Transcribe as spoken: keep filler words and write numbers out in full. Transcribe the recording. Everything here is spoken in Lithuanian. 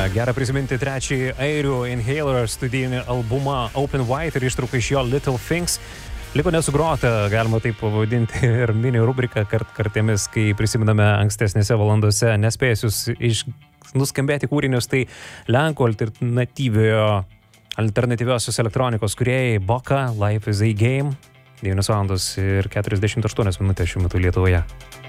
Gera prisiminti trečiąjį airių Inhaler studijinį albumą Open White ir ištrauką iš jo Little Things. Liko nesugrota, galima taip pavadinti, ir mini rubrika kart kartėmis, kai prisiminame ankstesnėse valandose nespėjusius iš nuskambėti kūrinius, tai Lenkų alternatyviojo alternatyviosios elektronikos kūrėjai Boka, Life is a Game, devynios valandos ir keturiasdešimt aštuonios minutės šiuo metu Lietuvoje.